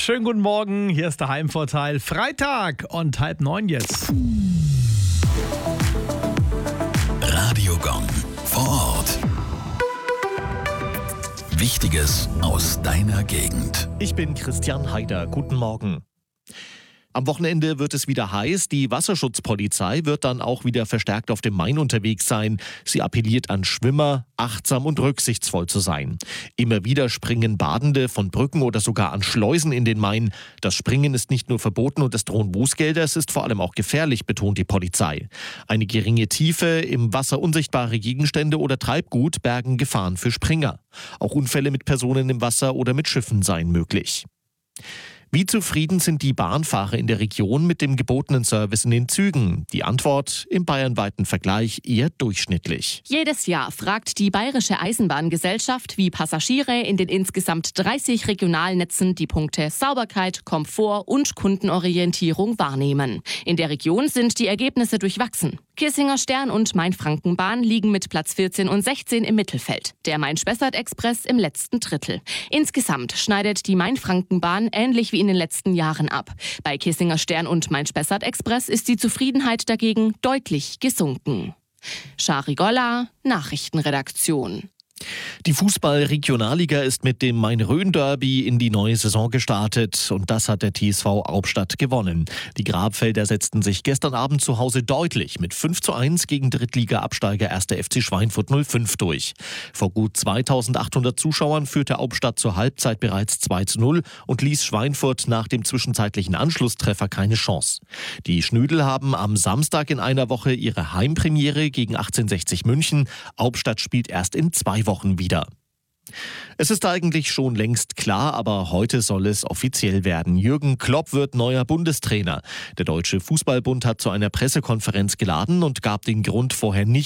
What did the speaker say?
Schönen guten Morgen, hier ist der Heimvorteil. Freitag und 8:30 jetzt. Radio Gong vor Ort. Wichtiges aus deiner Gegend. Ich bin Christian Haider. Guten Morgen. Am Wochenende wird es wieder heiß. Die Wasserschutzpolizei wird dann auch wieder verstärkt auf dem Main unterwegs sein. Sie appelliert an Schwimmer, achtsam und rücksichtsvoll zu sein. Immer wieder springen Badende von Brücken oder sogar an Schleusen in den Main. Das Springen ist nicht nur verboten und es drohen Bußgelder, es ist vor allem auch gefährlich, betont die Polizei. Eine geringe Tiefe, im Wasser unsichtbare Gegenstände oder Treibgut bergen Gefahren für Springer. Auch Unfälle mit Personen im Wasser oder mit Schiffen seien möglich. Wie zufrieden sind die Bahnfahrer in der Region mit dem gebotenen Service in den Zügen? Die Antwort: im bayernweiten Vergleich eher durchschnittlich. Jedes Jahr fragt die Bayerische Eisenbahngesellschaft, wie Passagiere in den insgesamt 30 Regionalnetzen die Punkte Sauberkeit, Komfort und Kundenorientierung wahrnehmen. In der Region sind die Ergebnisse durchwachsen. Kissinger Stern und Main-Franken-Bahn liegen mit Platz 14 und 16 im Mittelfeld. Der Main-Spessart-Express im letzten Drittel. Insgesamt schneidet die Main-Franken-Bahn ähnlich wie in den letzten Jahren ab. Bei Kissinger Stern und Main-Spessart-Express ist die Zufriedenheit dagegen deutlich gesunken. Shari Golla, Nachrichtenredaktion. Die Fußball-Regionalliga ist mit dem Main-Rhön-Derby in die neue Saison gestartet und das hat der TSV Albstadt gewonnen. Die Grabfelder setzten sich gestern Abend zu Hause deutlich mit 5:1 gegen Drittliga-Absteiger 1. FC Schweinfurt 05 durch. Vor gut 2800 Zuschauern führte Albstadt zur Halbzeit bereits 2:0 und ließ Schweinfurt nach dem zwischenzeitlichen Anschlusstreffer keine Chance. Die Schnödel haben am Samstag in einer Woche ihre Heimpremiere gegen 1860 München. Albstadt spielt erst in 2 Wochen wieder. Es ist eigentlich schon längst klar, aber heute soll es offiziell werden. Jürgen Klopp wird neuer Bundestrainer. Der Deutsche Fußballbund hat zu einer Pressekonferenz geladen und gab den Grund vorher nicht